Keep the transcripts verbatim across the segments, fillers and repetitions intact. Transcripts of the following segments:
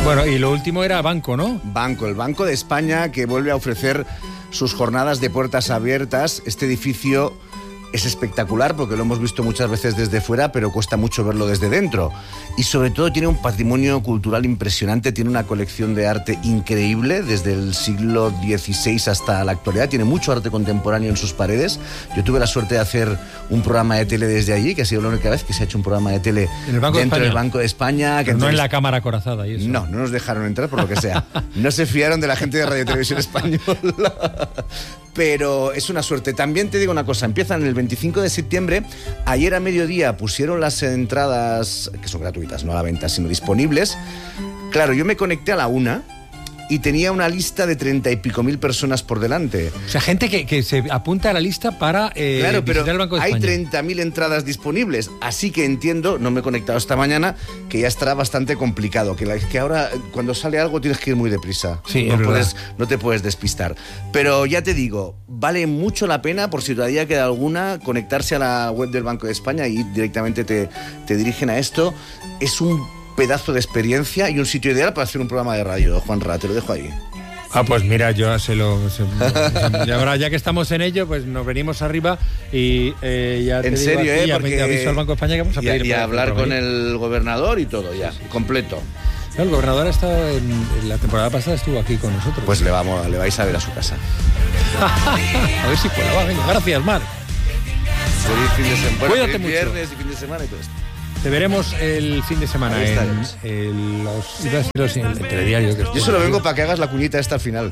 Bueno, y lo último era Banco, ¿no? Banco, el Banco de España, que vuelve a ofrecer sus jornadas de puertas abiertas. Este edificio es espectacular porque lo hemos visto muchas veces desde fuera, pero cuesta mucho verlo desde dentro. Y sobre todo tiene un patrimonio cultural impresionante, tiene una colección de arte increíble desde el siglo dieciséis hasta la actualidad. Tiene mucho arte contemporáneo en sus paredes. Yo tuve la suerte de hacer un programa de tele desde allí, que ha sido la única vez que se ha hecho un programa de tele ¿En el Banco dentro de del Banco de España. Que no entonces... en la cámara acorazada y eso. No, no nos dejaron entrar por lo que sea. No se fiaron de la gente de Radio Televisión Española. Pero es una suerte. También te digo una cosa, empiezan el veinticinco de septiembre. Ayer a mediodía pusieron las entradas, que son gratuitas, no a la venta, sino disponibles. Claro, yo me conecté a la una y tenía una lista de treinta y pico mil personas por delante. O sea, gente que, que se apunta a la lista para eh, claro, pero visitar el Banco de hay España. treinta mil entradas disponibles, así que entiendo, no me he conectado esta mañana, que ya estará bastante complicado, que, la, que ahora cuando sale algo tienes que ir muy deprisa. Sí, no, es puedes, verdad. no te puedes despistar. Pero ya te digo, vale mucho la pena, por si todavía queda alguna, conectarse a la web del Banco de España y directamente te, te dirigen a esto. Es un pedazo de experiencia y un sitio ideal para hacer un programa de radio, Juanra, te lo dejo ahí. Ah, pues mira, yo se lo... Se, y ahora, ya que estamos en ello, pues nos venimos arriba y eh, ya te en digo serio, aquí, ¿eh? ya Porque... aviso al Banco de España que vamos a y, pedir... y a hablar con el... el gobernador y todo, ya, sí, sí. completo. No, el gobernador ha estado en, en la temporada pasada, estuvo aquí con nosotros. Pues le, vamos, le vais a ver a su casa. A ver si puedo, va, venga. Gracias, Marc. Feliz fin de semana. Bueno, Cuídate feliz mucho. viernes y fin de semana y todo esto. Te veremos el fin de semana Ahí en, estaremos. en los, iba a decir los- en el telediario. Que Yo solo vengo para que hagas la cuñita esta al final.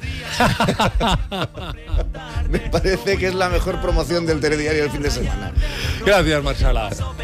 Me parece que es la mejor promoción del telediario del fin de semana. Gracias, Marcela.